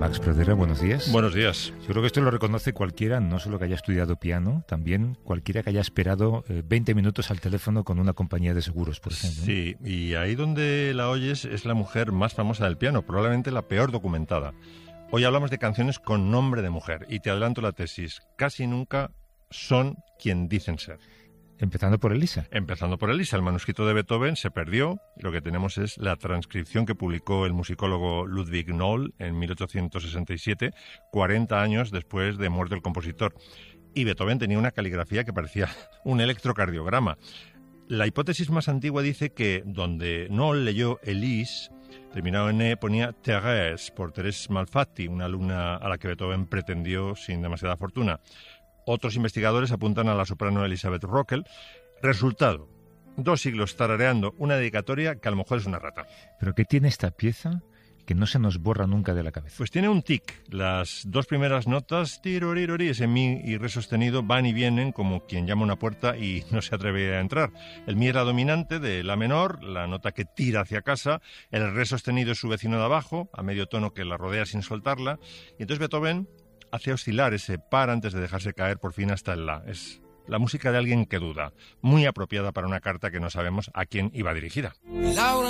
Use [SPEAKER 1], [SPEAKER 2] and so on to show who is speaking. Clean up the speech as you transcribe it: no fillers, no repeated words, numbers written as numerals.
[SPEAKER 1] Max Pradera, buenos días.
[SPEAKER 2] Buenos días.
[SPEAKER 1] Yo creo que esto lo reconoce cualquiera, no solo que haya estudiado piano, también cualquiera que haya esperado 20 minutos al teléfono con una compañía de seguros, por ejemplo.
[SPEAKER 2] Sí, y ahí donde la oyes es la mujer más famosa del piano, probablemente la peor documentada. Hoy hablamos de canciones con nombre de mujer, y te adelanto la tesis, casi nunca son quien dicen ser.
[SPEAKER 1] Empezando por Elisa.
[SPEAKER 2] Empezando por Elisa. El manuscrito de Beethoven se perdió. Lo que tenemos es la transcripción que publicó el musicólogo Ludwig Noll en 1867, 40 años después de muerto el compositor. Y Beethoven tenía una caligrafía que parecía un electrocardiograma. La hipótesis más antigua dice que donde Noll leyó Elise, terminado en E, ponía Thérèse, por Thérèse Malfatti, una alumna a la que Beethoven pretendió sin demasiada fortuna. Otros investigadores apuntan a la soprano Elisabeth Rockel. Resultado, 2 siglos tarareando una dedicatoria que a lo mejor es una rata.
[SPEAKER 1] ¿Pero qué tiene esta pieza que no se nos borra nunca de la cabeza?
[SPEAKER 2] Pues tiene un tic. Las 2 primeras notas, tirorirori, ese mi y re sostenido, van y vienen como quien llama a una puerta y no se atreve a entrar. El mi es la dominante de la menor, la nota que tira hacia casa. El re sostenido es su vecino de abajo, a medio tono que la rodea sin soltarla. Y entonces Beethoven hace oscilar ese par antes de dejarse caer por fin hasta el la. Es la música de alguien que duda, muy apropiada para una carta que no sabemos a quién iba dirigida.